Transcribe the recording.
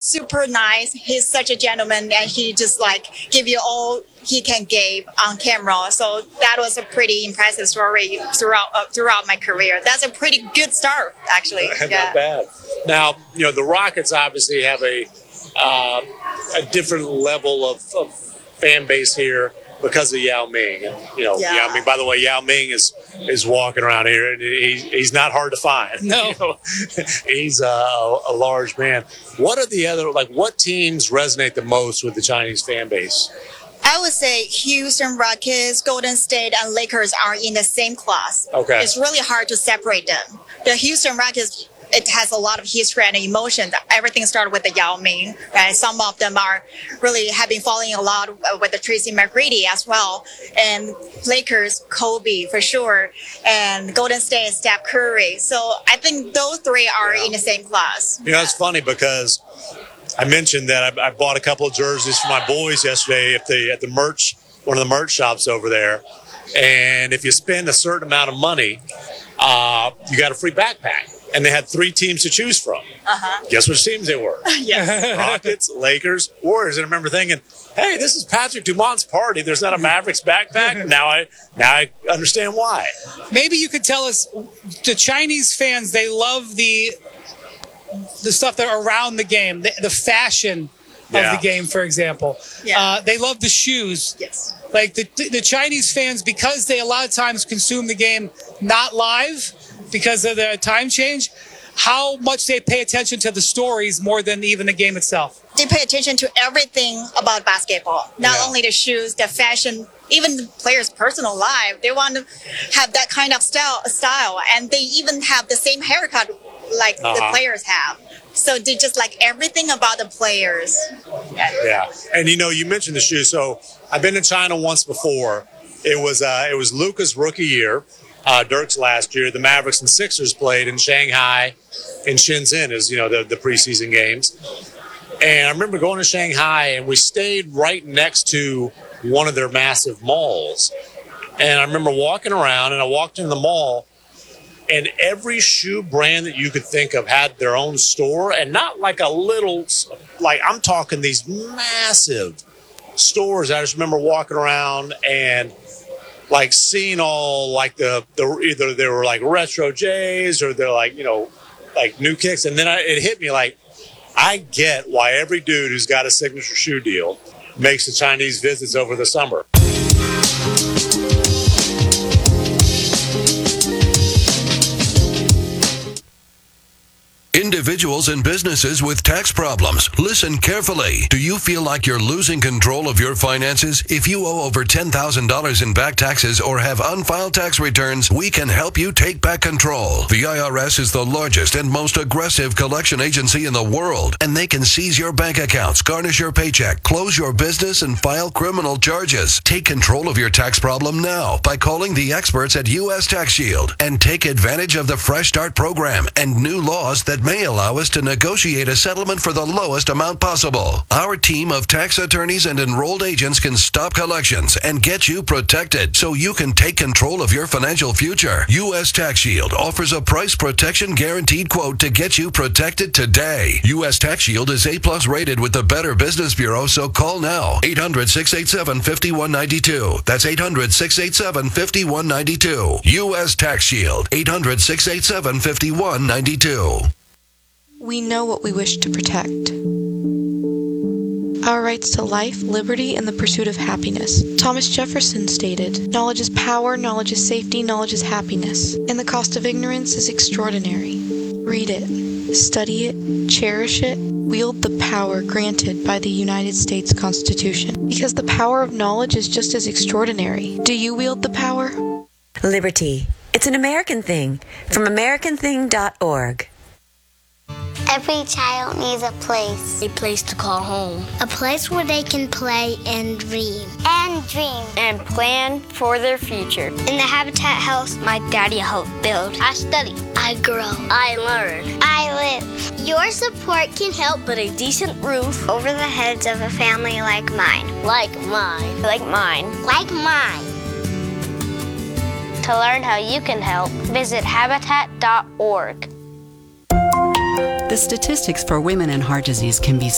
super nice. He's such a gentleman, and he just like give you all he can give on camera. So that was a pretty impressive story throughout my career. That's a pretty good start, actually. Not bad. Now, the Rockets obviously have a different level of fan base here because of Yao Ming. And, Yao Ming, by the way, Yao Ming is walking around here, and he's not hard to find. No. He's a large man. What are the other, what teams resonate the most with the Chinese fan base? I would say Houston Rockets, Golden State, and Lakers are in the same class. Okay. It's really hard to separate them. The Houston Rockets, it has a lot of history and emotion. Everything started with the Yao Ming, right? Some of them have been following a lot with the Tracy McGrady as well. And Lakers, Kobe for sure. And Golden State, Steph Curry. So I think those three are in the same class. It's funny because I mentioned that I bought a couple of jerseys for my boys yesterday at one of the merch shops over there. And if you spend a certain amount of money, you got a free backpack. And they had 3 teams to choose from. Guess which teams they were? Yes. Rockets, Lakers, Warriors. And I remember thinking, hey, this is Patrick Dumont's party. There's not a Mavericks backpack. Now I understand why. Maybe you could tell us, the Chinese fans, they love the stuff that are around the game, the fashion of the game, for example. Yeah. They love the shoes. Yes. Like the Chinese fans, because they a lot of times consume the game not live because of the time change, how much they pay attention to the stories more than even the game itself. They pay attention to everything about basketball, not only the shoes, the fashion, even the players' personal life. They want to have that kind of style, and they even have the same haircut like the players have. So they just like everything about the players. Yeah. And you mentioned the shoes. So I've been to China once before. It was Luka's rookie year, Dirk's last year. The Mavericks and Sixers played in Shanghai, in Shenzhen, as the preseason games. And I remember going to Shanghai, and we stayed right next to one of their massive malls. And I remember walking around, and I walked into the mall, and every shoe brand that you could think of had their own store, and not like a little, I'm talking these massive stores. I just remember walking around and seeing all either they were like retro J's or they're like new kicks. And then it hit me I get why every dude who's got a signature shoe deal makes the Chinese visits over the summer. Individuals and businesses with tax problems, listen carefully. Do you feel like you're losing control of your finances? If you owe over $10,000 in back taxes or have unfiled tax returns, we can help you take back control. The IRS is the largest and most aggressive collection agency in the world, and they can seize your bank accounts, garnish your paycheck, close your business, and file criminal charges. Take control of your tax problem now by calling the experts at U.S. Tax Shield and take advantage of the Fresh Start program and new laws that may allow us to negotiate a settlement for the lowest amount possible. Our team of tax attorneys and enrolled agents can stop collections and get you protected so you can take control of your financial future. U.S. Tax Shield offers a price protection guaranteed quote to get you protected today. U.S. Tax Shield is A+ rated with the Better Business Bureau, so call now. 800-687-5192. That's 800-687-5192. U.S. Tax Shield. 800-687-5192. We know what we wish to protect. Our rights to life, liberty, and the pursuit of happiness. Thomas Jefferson stated, "Knowledge is power, knowledge is safety, knowledge is happiness, and the cost of ignorance is extraordinary." Read it, study it, cherish it, wield the power granted by the United States Constitution. Because the power of knowledge is just as extraordinary. Do you wield the power? Liberty. It's an American thing. From AmericanThing.org. Every child needs a place. A place to call home. A place where they can play and dream. And plan for their future. In the Habitat house, my daddy helped build. I study. I grow. I learn. I live. Your support can help put a decent roof over the heads of a family like mine. Like mine. Like mine. Like mine. To learn how you can help, visit Habitat.org. The statistics for women and heart disease can be